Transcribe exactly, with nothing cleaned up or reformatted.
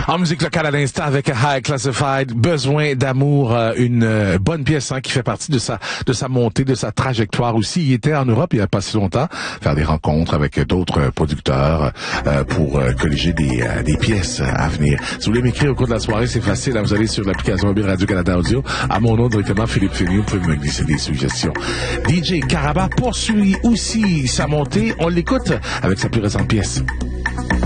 En musique locale à l'instant avec High Classified, Besoin d'amour, euh, une euh, bonne pièce hein, qui fait partie de sa de sa montée, de sa trajectoire aussi. Il était en Europe il y a pas si longtemps, faire des rencontres avec d'autres producteurs euh, pour euh, colliger des euh, des pièces à venir. Si vous voulez m'écrire au cours de la soirée, c'est facile. Hein, vous allez sur l'application mobile Radio-Canada Audio. À mon nom directement, Philippe Fénier, vous pouvez me glisser des suggestions. D J Caraba poursuit aussi sa montée. On l'écoute avec sa plus récente pièce.